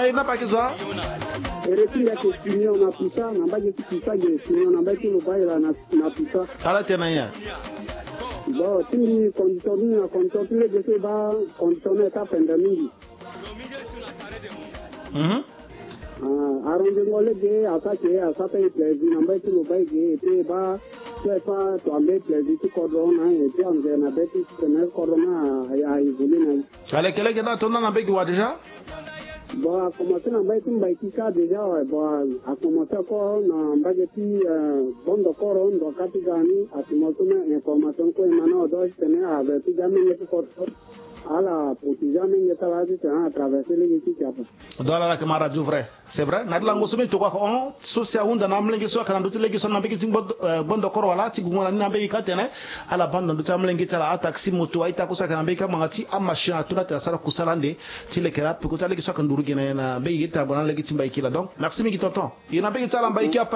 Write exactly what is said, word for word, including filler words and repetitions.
mai na pa kizwa eretinga ke sinyo na pisa na mbaje pisa ge sinyo na mbaje no baila na na pisa ala tena ya bo tindi condition na condition le je ba condition ta pandemic mhm ah arrange ngole ge asa ke asa pe plezi na mbaje no baile ge te ba se pa to ambe plezi ti corona e ti ambe na beti tena corona ya ibulina ale kele ke na tona na beki wa deja bon a commencé na mbaye timba ikika deja bon a commencé ko na mbaye ti bon do koro ndo katigani a commencé na information ko emana do tene ave ti jamais ko ala poti jamais ngeta la ti a traverser les qui apa dola la kamara du vrai c'est vrai na la ngosome to ko on so se hunda na mlengi so kana nduti legi so na beki timbo bon do koro wala ti gungona na beki katene ala bando nduta mlengi tala ata taxi moto aita ko saka na beki mangati a machine atuna ta sara kusalande ti le kera piko ta legi so kan duru gene na beki ta bona legi timba ikila donc merci mi tonton ina beki tala mba iki